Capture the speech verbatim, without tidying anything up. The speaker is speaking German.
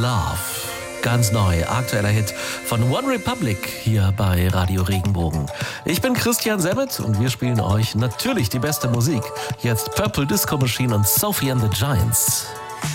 Love. Ganz neu, aktueller Hit von One Republic hier bei Radio Regenbogen. Ich bin Christian Semmet und wir spielen euch natürlich die beste Musik. Jetzt Purple Disco Machine und Sophie and the Giants.